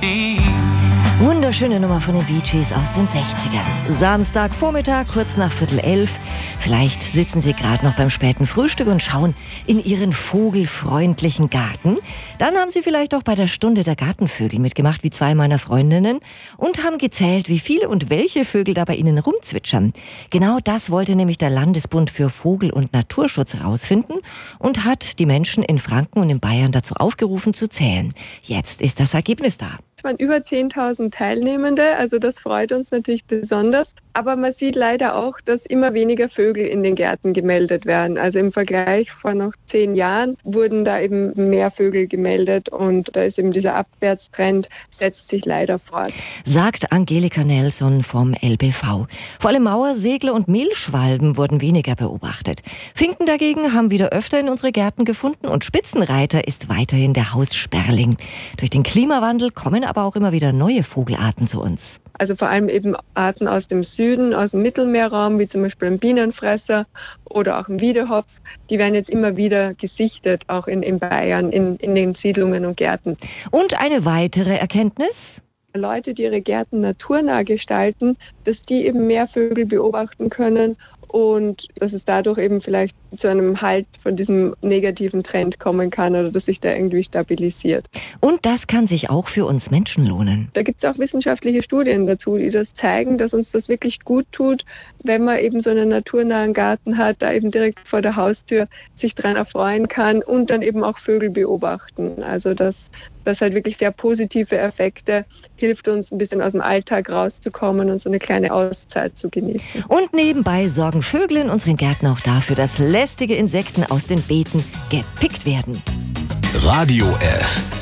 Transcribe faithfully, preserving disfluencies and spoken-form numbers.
Wunderschöne Nummer von den Bee Gees aus den sechzigern. Samstagvormittag, kurz nach Viertel elf. Vielleicht sitzen Sie gerade noch beim späten Frühstück und schauen in Ihren vogelfreundlichen Garten. Dann haben Sie vielleicht auch bei der Stunde der Gartenvögel mitgemacht, wie zwei meiner Freundinnen, und haben gezählt, wie viele und welche Vögel da bei Ihnen rumzwitschern. Genau das wollte nämlich der Landesbund für Vogel- und Naturschutz herausfinden und hat die Menschen in Franken und in Bayern dazu aufgerufen zu zählen. Jetzt ist das Ergebnis da. Es waren über zehntausend Teilnehmende, also das freut uns natürlich besonders. Aber man sieht leider auch, dass immer weniger Vögel in den Gärten gemeldet werden. Also im Vergleich vor noch zehn Jahren wurden da eben mehr Vögel gemeldet und da ist eben dieser Abwärtstrend, setzt sich leider fort. Sagt Angelika Nelson vom L B V. Vor allem Mauer, Segler und Mehlschwalben wurden weniger beobachtet. Finken dagegen haben wieder öfter in unsere Gärten gefunden und Spitzenreiter ist weiterhin der Haussperling. Durch den Klimawandel kommen aber auch immer wieder neue Vogelarten zu uns. Also vor allem eben Arten aus dem Süden, aus dem Mittelmeerraum, wie zum Beispiel ein Bienenfresser oder auch ein Wiedehopf. Die werden jetzt immer wieder gesichtet, auch in, in Bayern, in, in den Siedlungen und Gärten. Und eine weitere Erkenntnis? Leute, die ihre Gärten naturnah gestalten, dass die eben mehr Vögel beobachten können und dass es dadurch eben vielleicht zu einem Halt von diesem negativen Trend kommen kann oder dass sich da irgendwie stabilisiert. Und das kann sich auch für uns Menschen lohnen. Da gibt es auch wissenschaftliche Studien dazu, die das zeigen, dass uns das wirklich gut tut, wenn man eben so einen naturnahen Garten hat, da eben direkt vor der Haustür sich dran erfreuen kann und dann eben auch Vögel beobachten. Also das Das halt wirklich sehr positive Effekte, hilft uns ein bisschen aus dem Alltag rauszukommen und so eine kleine Auszeit zu genießen. Und nebenbei sorgen Vögel in unseren Gärten auch dafür, dass lästige Insekten aus den Beeten gepickt werden. Radio F.